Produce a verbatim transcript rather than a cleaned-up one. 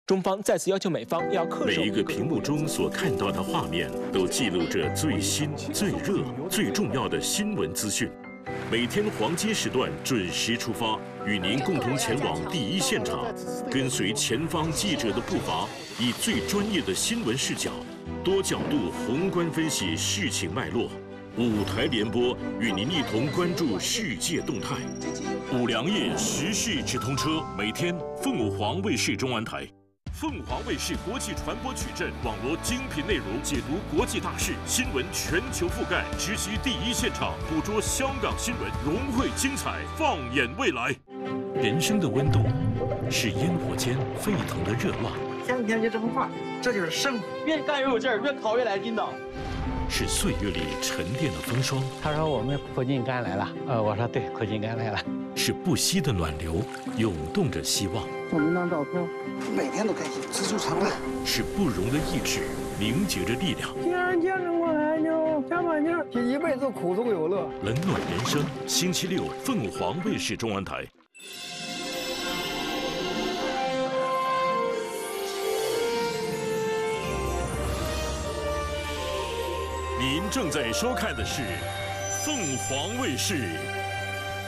中方再次要求美方要恪守。 每一个屏幕中所看到的画面，都记录着最新、最热、最重要的新闻资讯。每天黄金时段准时出发，与您共同前往第一现场，跟随前方记者的步伐，以最专业的新闻视角，多角度宏观分析事情脉络。五台联播与您一同关注世界动态。五粮液时事直通车，每天凤凰卫视中文台。凤凰卫视国际传播矩阵，网罗精品内容，解读国际大事，新闻全球覆盖，直击第一现场，捕捉香港新闻，融汇精彩，放眼未来。人生的温度是烟火间沸腾的热浪， 天天就这么画，这就是生活。越干越有劲儿，越烤越来劲道。 是岁月里沉淀的风霜。 他说我们苦尽甘来了，呃，我说对，苦尽甘来了。 是不息的暖流，涌动着希望。 送您张照片，每天都开心，知足常乐。 是不容的意志，凝结着力量。 既然坚持过来，就加把劲儿，这一辈子苦中有乐。 冷暖人生，星期六凤凰卫视中文台。您正在收看的是凤凰卫视